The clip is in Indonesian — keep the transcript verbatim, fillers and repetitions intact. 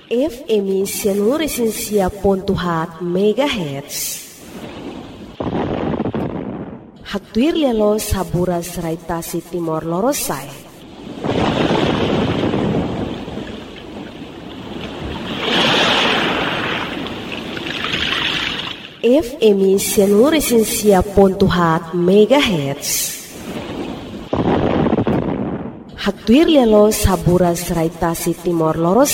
F M Sianuresinsia Pontuhat Megahertz. Haktuir lialo saburas raitasi Timor Lorosai. F M Sianuresinsia Pontuhat Megahertz. Haktuir lialo saburas raitasi Timor Lorosai.